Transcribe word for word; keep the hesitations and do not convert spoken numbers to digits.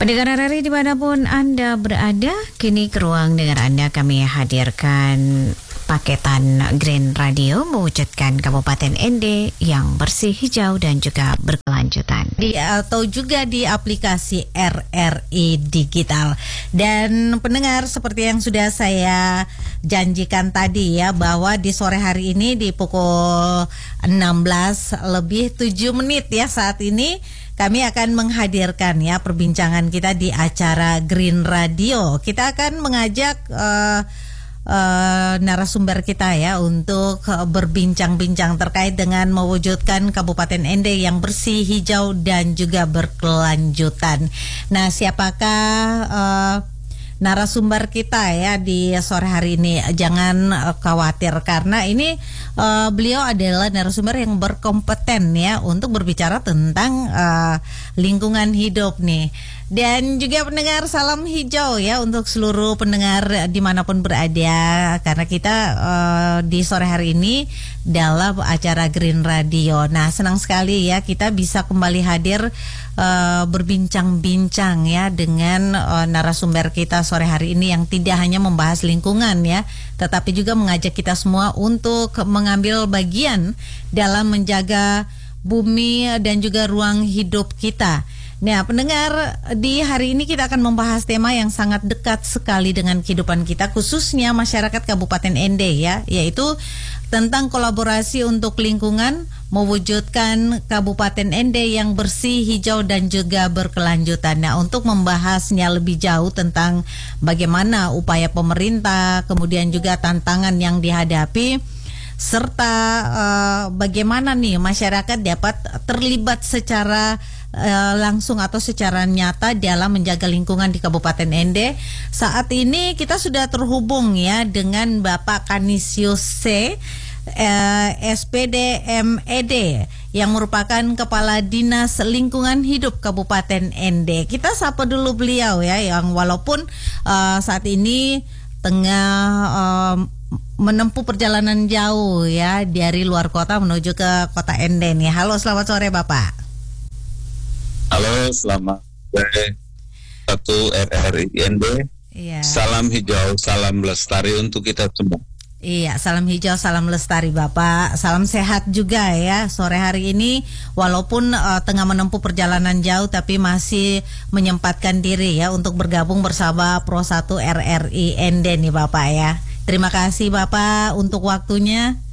Pendengar R R I dimanapun Anda berada, kini ke ruang dengar Anda kami hadirkan paketan Green Radio mewujudkan Kabupaten N D yang bersih, hijau dan juga berkelanjutan. Di, atau juga di aplikasi R R I Digital. Dan pendengar, seperti yang sudah saya janjikan tadi ya, bahwa di sore hari ini di pukul enam belas lebih tujuh menit ya saat ini kami akan menghadirkan ya perbincangan kita di acara Green Radio. Kita akan mengajak uh, uh, narasumber kita ya untuk uh, berbincang-bincang terkait dengan mewujudkan Kabupaten N D yang bersih, hijau dan juga berkelanjutan. Nah, siapakah uh, narasumber kita ya di sore hari ini? Jangan uh, khawatir karena ini uh, beliau adalah narasumber yang berkompeten ya untuk berbicara tentang uh, lingkungan hidup nih. Dan juga pendengar, salam hijau ya untuk seluruh pendengar dimanapun berada, karena kita uh, di sore hari ini dalam acara Green Radio. Nah, senang sekali ya kita bisa kembali hadir uh, berbincang-bincang ya dengan uh, narasumber kita sore hari ini yang tidak hanya membahas lingkungan ya, tetapi juga mengajak kita semua untuk mengambil bagian dalam menjaga bumi dan juga ruang hidup kita. Nah, pendengar, di hari ini kita akan membahas tema yang sangat dekat sekali dengan kehidupan kita, khususnya masyarakat Kabupaten N D ya, yaitu tentang kolaborasi untuk lingkungan, mewujudkan Kabupaten N D yang bersih, hijau dan juga berkelanjutan. Nah, untuk membahasnya lebih jauh tentang bagaimana upaya pemerintah, kemudian juga tantangan yang dihadapi, serta uh, bagaimana nih masyarakat dapat terlibat secara Uh, langsung atau secara nyata dalam menjaga lingkungan di Kabupaten N D. Saat ini kita sudah terhubung ya dengan Bapak Kanisius C, uh, S P D M E D, yang merupakan Kepala Dinas Lingkungan Hidup Kabupaten N D. Kita sapa dulu beliau ya, yang walaupun uh, saat ini tengah uh, menempuh perjalanan jauh ya dari luar kota menuju ke kota N D nih. Halo, selamat sore Bapak. Halo, selamat sore satu R R I N D. Iya. Salam hijau, salam lestari untuk kita semua. Iya, salam hijau, salam lestari Bapak. Salam sehat juga ya sore hari ini. Walaupun uh, tengah menempuh perjalanan jauh, tapi masih menyempatkan diri ya untuk bergabung bersama Pro satu R R I N D nih Bapak ya. Terima kasih Bapak untuk waktunya.